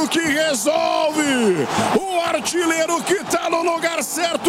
que resolve, o artilheiro que tá no lugar certo